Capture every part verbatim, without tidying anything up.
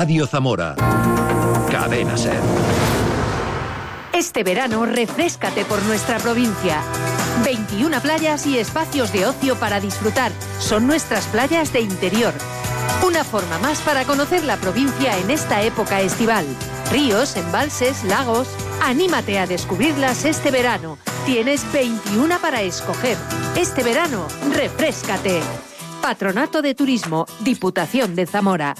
Radio Zamora. Cadena Ser. Este verano, refréscate por nuestra provincia. veintiuna playas y espacios de ocio para disfrutar. Son nuestras playas de interior. Una forma más para conocer la provincia en esta época estival. Ríos, embalses, lagos. Anímate a descubrirlas este verano. Tienes veintiuna para escoger. Este verano, refréscate. Patronato de Turismo, Diputación de Zamora.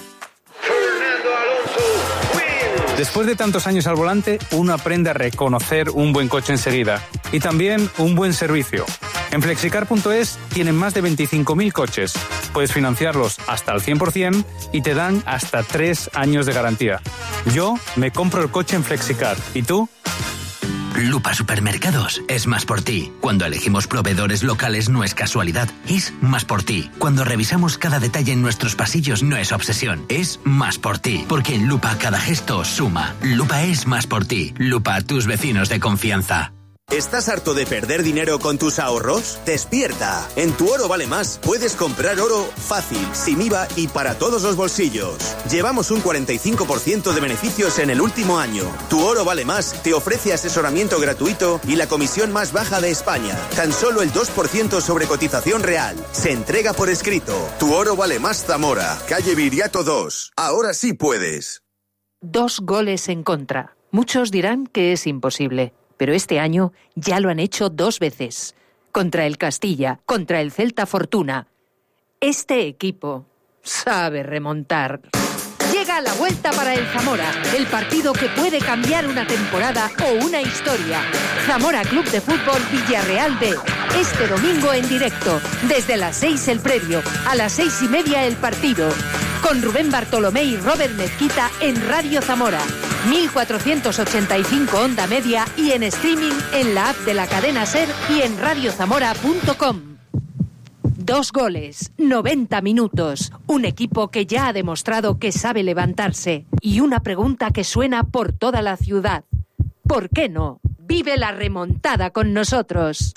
Después de tantos años al volante, uno aprende a reconocer un buen coche enseguida y también un buen servicio. En flexicar punto es tienen más de veinticinco mil coches. Puedes financiarlos hasta al cien por ciento y te dan hasta tres años de garantía. Yo me compro el coche en Flexicar. ¿Y tú? Lupa Supermercados es más por ti. Cuando elegimos proveedores locales no es casualidad, es más por ti. Cuando revisamos cada detalle en nuestros pasillos no es obsesión, es más por ti. Porque en Lupa cada gesto suma. Lupa es más por ti. Lupa, tus vecinos de confianza. ¿Estás harto de perder dinero con tus ahorros? ¡Despierta! En Tu Oro Vale Más puedes comprar oro fácil, sin I V A y para todos los bolsillos. Llevamos un cuarenta y cinco por ciento de beneficios en el último año. Tu Oro Vale Más te ofrece asesoramiento gratuito y la comisión más baja de España. Tan solo el dos por ciento sobre cotización real. Se entrega por escrito. Tu Oro Vale Más Zamora, calle Viriato dos. Ahora sí puedes. Dos goles en contra. Muchos dirán que es imposible. Pero este año ya lo han hecho dos veces. Contra el Castilla, contra el Celta Fortuna. Este equipo sabe remontar. Llega la vuelta para el Zamora, el partido que puede cambiar una temporada o una historia. Zamora Club de Fútbol Villarreal B. Este domingo en directo. Desde las seis el previo, a las seis y media el partido. Con Rubén Bartolomé y Robert Mezquita en Radio Zamora. mil cuatrocientos ochenta y cinco onda media y en streaming en la app de la cadena Ser y en radio zamora punto com. Dos goles, noventa minutos, un equipo que ya ha demostrado que sabe levantarse y una pregunta que suena por toda la ciudad. ¿Por qué no? Vive la remontada con nosotros.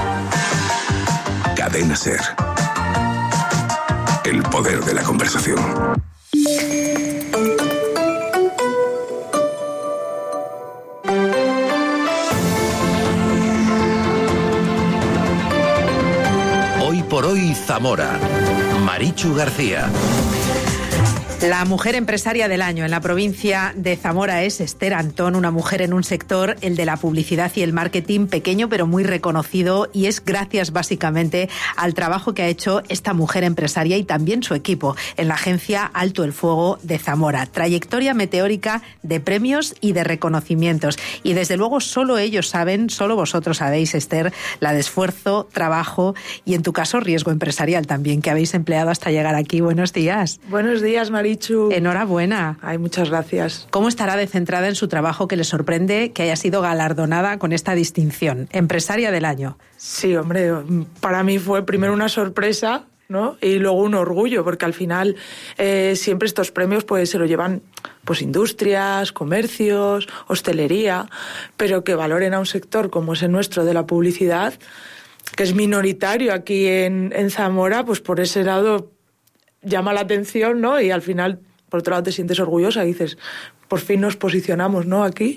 Cadena Ser. El poder de la conversación. Hoy por hoy Zamora. Marichu García. La mujer empresaria del año en la provincia de Zamora es Esther Antón, una mujer en un sector, el de la publicidad y el marketing, pequeño pero muy reconocido, y es gracias básicamente al trabajo que ha hecho esta mujer empresaria y también su equipo en la agencia Alto el Fuego de Zamora. Trayectoria meteórica de premios y de reconocimientos. Y desde luego solo ellos saben, solo vosotros sabéis, Esther, la de esfuerzo, trabajo y en tu caso riesgo empresarial también que habéis empleado hasta llegar aquí. Buenos días. Buenos días, María. Enhorabuena. Ay, muchas gracias. ¿Cómo estará de centrada en su trabajo que le sorprende que haya sido galardonada con esta distinción? Empresaria del año. Sí, hombre, para mí fue primero una sorpresa, ¿no? Y luego un orgullo, porque al final eh, siempre estos premios pues se lo llevan pues industrias, comercios, hostelería, pero que valoren a un sector como es el nuestro de la publicidad, que es minoritario aquí en, en Zamora, pues por ese lado llama la atención, ¿no? Y al final, por otro lado, te sientes orgullosa y dices, por fin nos posicionamos, ¿no? Aquí.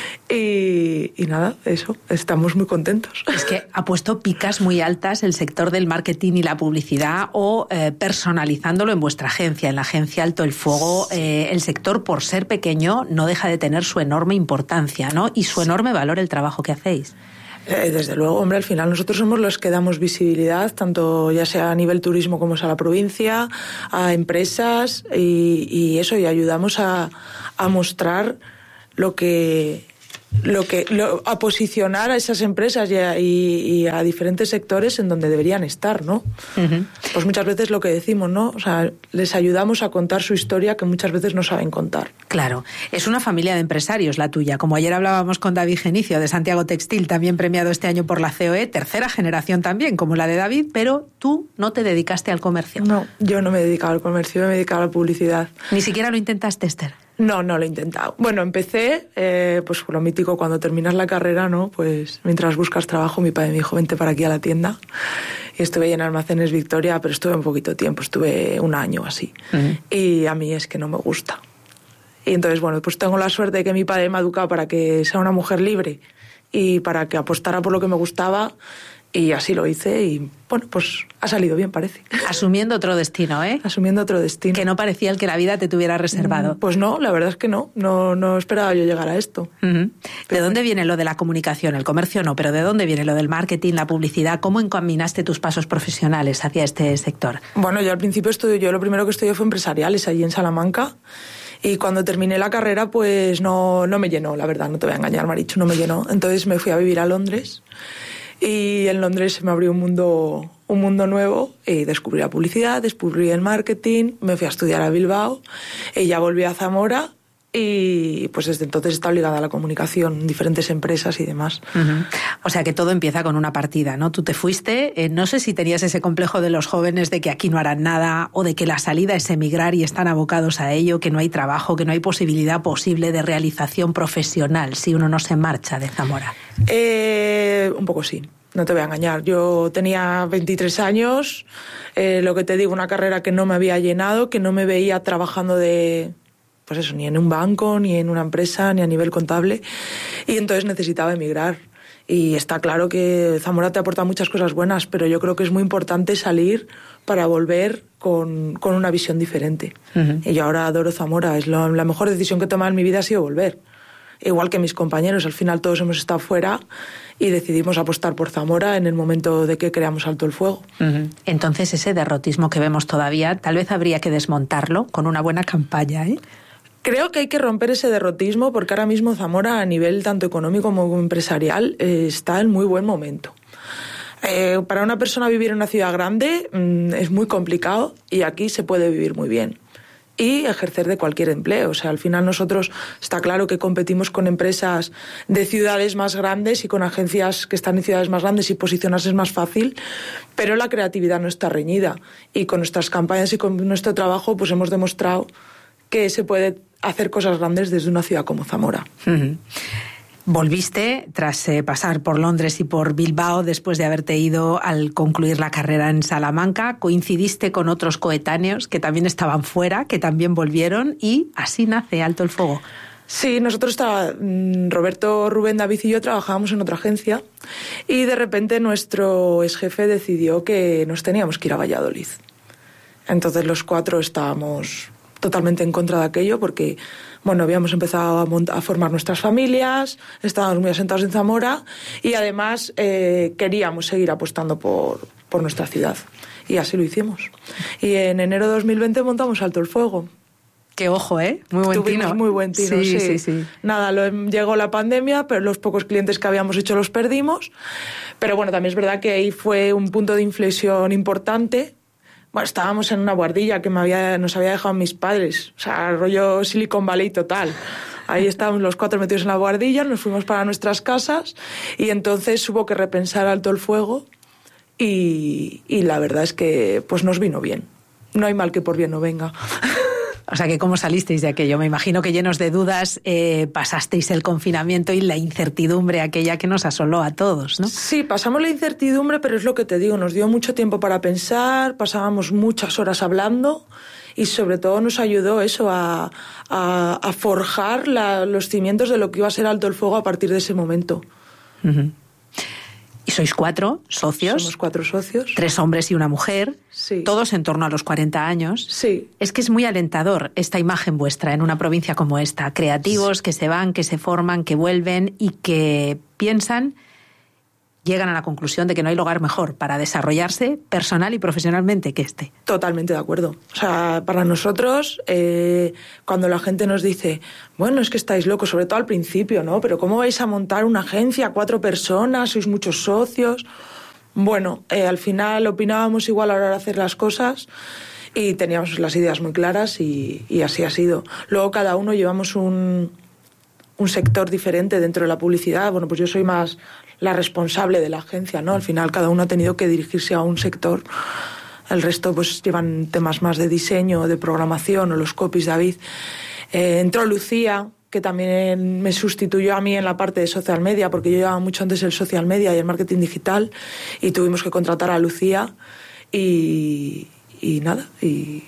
Y, y nada, eso, estamos muy contentos. Es que ha puesto picas muy altas el sector del marketing y la publicidad o eh, personalizándolo en vuestra agencia, en la agencia Alto el Fuego. Eh, el sector, por ser pequeño, no deja de tener su enorme importancia, ¿no? Y su enorme valor el trabajo que hacéis. Eh, desde luego, hombre, al final nosotros somos los que damos visibilidad, tanto ya sea a nivel turismo como es a la provincia, a empresas y, y eso, y ayudamos a, a mostrar lo que... lo que lo, a posicionar a esas empresas y a, y, y a diferentes sectores en donde deberían estar, ¿no? Uh-huh. Pues muchas veces lo que decimos, ¿no? O sea, les ayudamos a contar su historia que muchas veces no saben contar. Claro, es una familia de empresarios la tuya, como ayer hablábamos con David Genicio de Santiago Textil, también premiado este año por la C O E, tercera generación también, como la de David, pero tú no te dedicaste al comercio. No, yo no me he dedicado al comercio, me he dedicado a la publicidad. ¿Ni siquiera lo intentaste, Esther? No, no lo he intentado. Bueno, empecé, eh, pues lo mítico, cuando terminas la carrera, ¿no? Pues mientras buscas trabajo, mi padre me dijo, vente para aquí a la tienda. Y estuve ahí en Almacenes Victoria, pero estuve un poquito tiempo, estuve un año así. Uh-huh. Y a mí es que no me gusta. Y entonces, bueno, pues tengo la suerte de que mi padre me ha educado para que sea una mujer libre y para que apostara por lo que me gustaba. Y así lo hice y, bueno, pues ha salido bien, parece. Asumiendo otro destino, ¿eh? Asumiendo otro destino. Que no parecía el que la vida te tuviera reservado. Pues no, la verdad es que no. No, no esperaba yo llegar a esto. Uh-huh. ¿De dónde viene lo de la comunicación? El comercio no, pero ¿de dónde viene lo del marketing, la publicidad? ¿Cómo encaminaste tus pasos profesionales hacia este sector? Bueno, yo al principio estudié, yo lo primero que estudié fue empresariales allí en Salamanca. Y cuando terminé la carrera, pues no, no me llenó, la verdad, no te voy a engañar, Marichu, no me llenó. Entonces me fui a vivir a Londres. Y en Londres se me abrió un mundo, un mundo nuevo y descubrí la publicidad, descubrí el marketing, me fui a estudiar a Bilbao y ya volví a Zamora y pues desde entonces está ligada a la comunicación en diferentes empresas y demás. Uh-huh. O sea que todo empieza con una partida, ¿no? Tú te fuiste, eh, no sé si tenías ese complejo de los jóvenes de que aquí no harán nada o de que la salida es emigrar y están abocados a ello, que no hay trabajo, que no hay posibilidad posible de realización profesional si uno no se marcha de Zamora. Eh, un poco sí. No te voy a engañar, yo tenía veintitrés años, eh, lo que te digo, una carrera que no me había llenado, que no me veía trabajando de, pues eso, ni en un banco, ni en una empresa, ni a nivel contable, y entonces necesitaba emigrar. Y está claro que Zamora te aporta muchas cosas buenas, pero yo creo que es muy importante salir para volver con, con una visión diferente. Uh-huh. Y yo ahora adoro Zamora, es lo, la mejor decisión que he tomado en mi vida ha sido volver. Igual que mis compañeros, al final todos hemos estado fuera y decidimos apostar por Zamora en el momento de que creamos Alto el Fuego. Uh-huh. Entonces ese derrotismo que vemos todavía, tal vez habría que desmontarlo con una buena campaña, ¿eh? Creo que hay que romper ese derrotismo porque ahora mismo Zamora, a nivel tanto económico como empresarial, eh, está en muy buen momento. Eh, para una persona vivir en una ciudad grande mmm, es muy complicado y aquí se puede vivir muy bien. Y ejercer de cualquier empleo. O sea, al final nosotros está claro que competimos con empresas de ciudades más grandes y con agencias que están en ciudades más grandes y posicionarse es más fácil, pero la creatividad no está reñida. Y con nuestras campañas y con nuestro trabajo pues hemos demostrado que se puede hacer cosas grandes desde una ciudad como Zamora. Uh-huh. Volviste tras eh, pasar por Londres y por Bilbao después de haberte ido al concluir la carrera en Salamanca. Coincidiste con otros coetáneos que también estaban fuera, que también volvieron y así nace Alto el Fuego. Sí, nosotros estaba, Roberto, Rubén, David y yo trabajábamos en otra agencia y de repente nuestro ex jefe decidió que nos teníamos que ir a Valladolid. Entonces los cuatro estábamos totalmente en contra de aquello porque, bueno, habíamos empezado a, monta- a formar nuestras familias, estábamos muy asentados en Zamora y además eh, queríamos seguir apostando por, por nuestra ciudad. Y así lo hicimos. Y en enero de dos mil veinte montamos Alto el Fuego. Qué ojo, ¿eh? Muy buen Tuvimos tino. muy buen tino, sí, sí. sí, sí. Nada, lo, llegó la pandemia, pero los pocos clientes que habíamos hecho los perdimos. Pero bueno, también es verdad que ahí fue un punto de inflexión importante. Bueno, estábamos en una guardilla que me había, nos había dejado mis padres. O sea, rollo Silicon Valley total. Ahí estábamos los cuatro metidos en la guardilla, nos fuimos para nuestras casas y entonces hubo que repensar Alto el Fuego y, y la verdad es que pues nos vino bien. No hay mal que por bien no venga. O sea, que ¿cómo salisteis de aquello? Me imagino que llenos de dudas eh, pasasteis el confinamiento y la incertidumbre aquella que nos asoló a todos, ¿no? Sí, pasamos la incertidumbre, pero es lo que te digo, nos dio mucho tiempo para pensar, pasábamos muchas horas hablando y sobre todo nos ayudó eso a, a, a forjar la, los cimientos de lo que iba a ser Alto el Fuego a partir de ese momento. Uh-huh. Y sois cuatro socios. Somos cuatro socios. Tres hombres y una mujer. Sí. Todos en torno a los cuarenta años. Sí. Es que es muy alentador esta imagen vuestra en una provincia como esta. Creativos sí. que se van, que se forman, que vuelven y que piensan, llegan a la conclusión de que no hay lugar mejor para desarrollarse personal y profesionalmente que este. Totalmente de acuerdo. O sea, para nosotros, eh, cuando la gente nos dice, bueno, es que estáis locos, sobre todo al principio, ¿no? Pero ¿cómo vais a montar una agencia, cuatro personas, sois muchos socios? Bueno, eh, al final opinábamos igual a la hora de hacer las cosas y teníamos las ideas muy claras y, y así ha sido. Luego cada uno llevamos un, un sector diferente dentro de la publicidad. Bueno, pues yo soy más la responsable de la agencia, ¿no? Al final cada uno ha tenido que dirigirse a un sector. El resto pues llevan temas más de diseño, de programación o los copies, David. Eh, entró Lucía, que también me sustituyó a mí en la parte de social media, porque yo llevaba mucho antes el social media y el marketing digital, y tuvimos que contratar a Lucía y, y nada, y,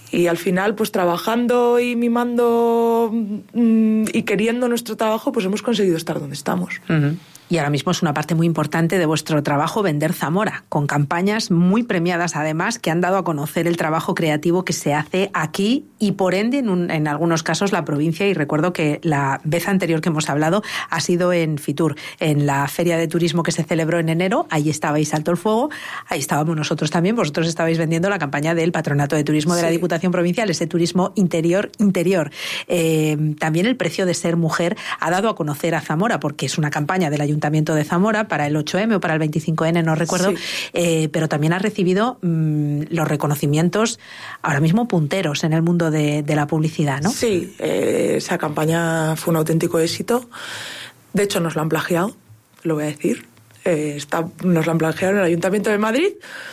y al final, pues trabajando y mimando mmm, y queriendo nuestro trabajo, pues hemos conseguido estar donde estamos. Uh-huh. Y ahora mismo es una parte muy importante de vuestro trabajo vender Zamora, con campañas muy premiadas además que han dado a conocer el trabajo creativo que se hace aquí y por ende en, un, en algunos casos la provincia. Y recuerdo que la vez anterior que hemos hablado ha sido en Fitur, en la feria de turismo que se celebró en enero. Ahí estabais Alto el Fuego, ahí estábamos nosotros también. Vosotros estabais vendiendo la campaña del Patronato de Turismo de sí. la Diputación Provincial, ese turismo interior interior. Eh, también el precio de ser mujer ha dado a conocer a Zamora, porque es una campaña del Ayuntamiento Ayuntamiento de Zamora para el ocho eme o para el veinticinco ene, no recuerdo, sí. eh, pero también ha recibido mmm, los reconocimientos ahora mismo punteros en el mundo de, de la publicidad, ¿no? Sí, eh, esa campaña fue un auténtico éxito. De hecho, nos la han plagiado, lo voy a decir. Eh, está, nos la han plagiado en el Ayuntamiento de Madrid.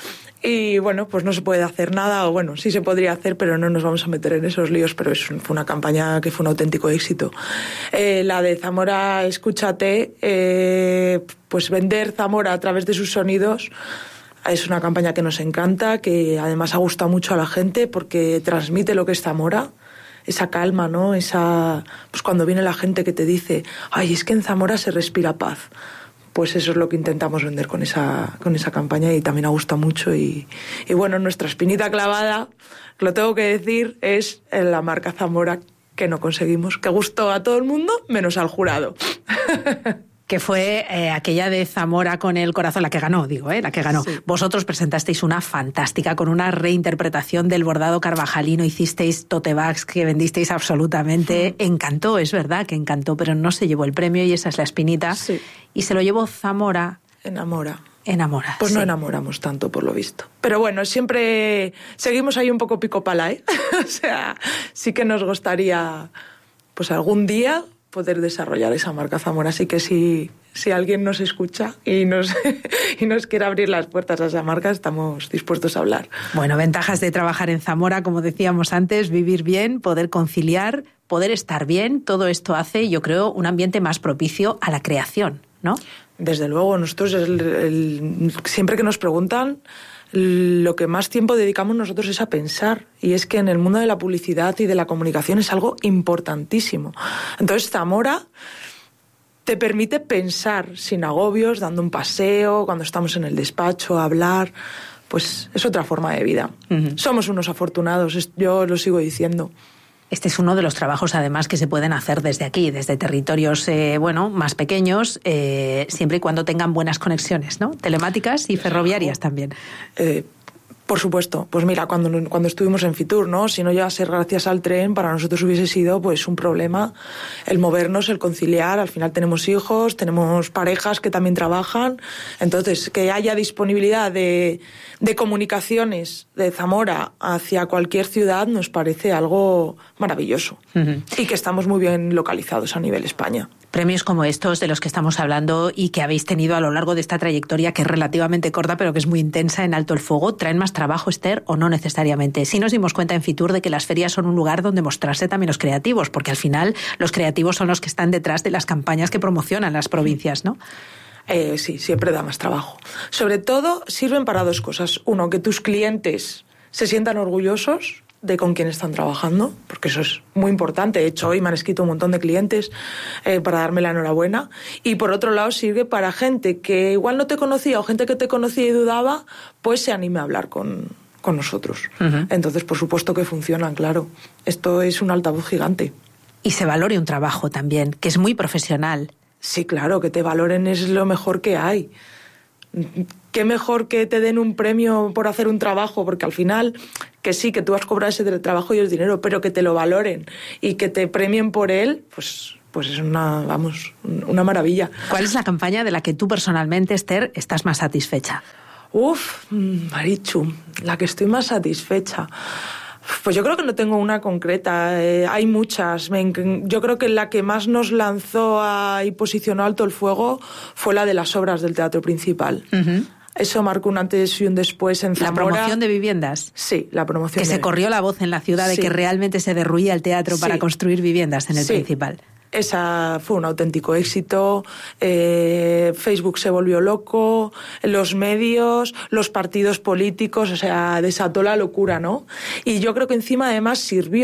Y bueno, pues no se puede hacer nada, o bueno, sí se podría hacer, pero no nos vamos a meter en esos líos, pero es, fue una campaña que fue un auténtico éxito. Eh, la de Zamora, escúchate, eh, pues vender Zamora a través de sus sonidos es una campaña que nos encanta, que además ha gustado mucho a la gente porque transmite lo que es Zamora. Esa calma, ¿no? Esa, pues cuando viene la gente que te dice, ay, es que en Zamora se respira paz. Pues eso es lo que intentamos vender con esa, con esa campaña y también ha gustado mucho. Y, y bueno, nuestra espinita clavada, lo tengo que decir, es en la marca Zamora, que no conseguimos, que gustó a todo el mundo menos al jurado. Que fue eh, aquella de Zamora con el corazón, la que ganó, digo, ¿eh? la que ganó. Sí. Vosotros presentasteis una fantástica, con una reinterpretación del bordado carvajalino, hicisteis tote bags que vendisteis absolutamente. Mm. Encantó, es verdad que encantó, pero no se llevó el premio y esa es la espinita. Sí. Y se lo llevó Zamora. Enamora. Enamora. Pues sí. no enamoramos tanto, por lo visto. Pero bueno, siempre seguimos ahí un poco pico pala, ¿eh? O sea, sí que nos gustaría, pues algún día, poder desarrollar esa marca Zamora. Así que si, si alguien nos escucha y nos, y nos quiere abrir las puertas a esa marca, estamos dispuestos a hablar. Bueno, ventajas de trabajar en Zamora, como decíamos antes, vivir bien, poder conciliar, poder estar bien. Todo esto hace, yo creo, un ambiente más propicio a la creación, ¿no? Desde luego, nosotros el, el, siempre que nos preguntan, lo que más tiempo dedicamos nosotros es a pensar, y es que en el mundo de la publicidad y de la comunicación es algo importantísimo. Entonces Zamora te permite pensar sin agobios, dando un paseo, cuando estamos en el despacho, a hablar, pues es otra forma de vida. Uh-huh. Somos unos afortunados, yo lo sigo diciendo. Este es uno de los trabajos, además, que se pueden hacer desde aquí, desde territorios, eh, bueno, más pequeños, eh, siempre y cuando tengan buenas conexiones, ¿no? Telemáticas y ferroviarias también. Eh, por supuesto. Pues mira, cuando, cuando estuvimos en Fitur, ¿no? Si no llega a ser gracias al tren, para nosotros hubiese sido, pues, un problema el movernos, el conciliar. Al final tenemos hijos, tenemos parejas que también trabajan. Entonces, que haya disponibilidad de, de comunicaciones de Zamora hacia cualquier ciudad nos parece algo maravilloso. Uh-huh. Y que estamos muy bien localizados a nivel España. Premios como estos de los que estamos hablando y que habéis tenido a lo largo de esta trayectoria, que es relativamente corta pero que es muy intensa en Alto el Fuego, ¿traen más trabajo, Esther, o no necesariamente? Sí nos dimos cuenta en Fitur de que las ferias son un lugar donde mostrarse también los creativos, porque al final los creativos son los que están detrás de las campañas que promocionan las provincias, ¿no? Eh, sí, siempre da más trabajo. Sobre todo sirven para dos cosas. Uno, que tus clientes se sientan orgullosos de con quién están trabajando, porque eso es muy importante. De hecho, hoy me han escrito un montón de clientes eh, para darme la enhorabuena. Y por otro lado, sirve para gente que igual no te conocía o gente que te conocía y dudaba, pues se anime a hablar con, con nosotros. Uh-huh. Entonces, por supuesto que funcionan, claro. Esto es un altavoz gigante. Y se valore un trabajo también, que es muy profesional. Sí, claro, que te valoren es lo mejor que hay. Qué mejor que te den un premio por hacer un trabajo, porque al final, que sí, que tú has cobrado ese trabajo y el dinero, pero que te lo valoren y que te premien por él, pues, pues es una, vamos, una maravilla. ¿Cuál es la campaña de la que tú personalmente, Esther, estás más satisfecha? Uf, Marichu, la que estoy más satisfecha. Pues yo creo que no tengo una concreta, eh, hay muchas. Yo creo que la que más nos lanzó a, y posicionó Alto el Fuego fue la de las obras del Teatro Principal. Uh-huh. Eso marcó un antes y un después en Zamora. ¿La promoción de viviendas? Sí, la promoción. Que de... se corrió la voz en la ciudad de sí. que realmente se derruía el teatro sí. para construir viviendas en el sí. Principal. esa fue un auténtico éxito. Eh, Facebook se volvió loco, los medios, los partidos políticos, o sea, desató la locura, ¿no? Y yo creo que encima además sirvió